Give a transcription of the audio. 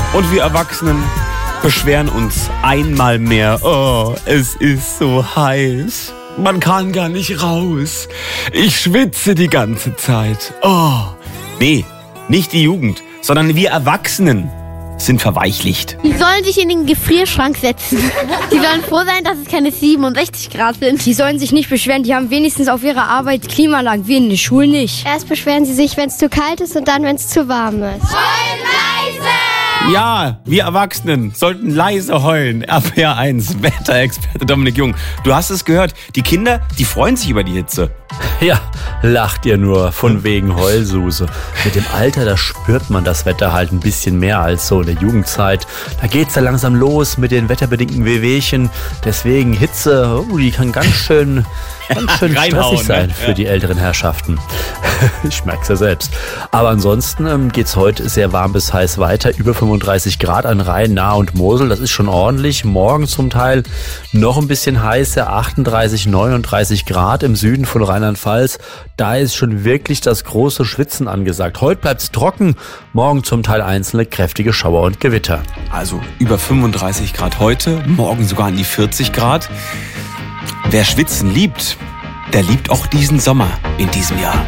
Und wir Erwachsenen beschweren uns einmal mehr. Oh, es ist so heiß. Man kann gar nicht raus. Ich schwitze die ganze Zeit. Oh. Nee, nicht die Jugend, sondern wir Erwachsenen sind verweichlicht. Die sollen sich in den Gefrierschrank setzen. Die sollen froh sein, dass es keine 67 Grad sind. Die sollen sich nicht beschweren, die haben wenigstens auf ihrer Arbeit Klimaanlagen, wir in der Schule nicht. Erst beschweren sie sich, wenn es zu kalt ist und dann, wenn es zu warm ist. Heul leise! Ja, wir Erwachsenen sollten leise heulen. RPR1, Wetterexperte Dominik Jung. Du hast es gehört, die Kinder, die freuen sich über die Hitze. Ja, lacht ihr nur, von wegen Heulsuse. Mit dem Alter, da spürt man das Wetter halt ein bisschen mehr als so in der Jugendzeit. Da geht's ja langsam los mit den wetterbedingten Wehwehchen. Deswegen Hitze, die kann ganz schön stressig sein für die älteren Herrschaften. Ich merk's ja selbst. Aber ansonsten geht's heute sehr warm bis heiß weiter. Über 35 Grad an Rhein, Nahe und Mosel. Das ist schon ordentlich. Morgen zum Teil noch ein bisschen heißer. 38, 39 Grad im Süden von Rheinland-Pfalz. Da ist schon wirklich das große Schwitzen angesagt. Heute bleibt's trocken. Morgen zum Teil einzelne kräftige Schauer und Gewitter. Also über 35 Grad heute, morgen sogar an die 40 Grad. Wer Schwitzen liebt, der liebt auch diesen Sommer in diesem Jahr.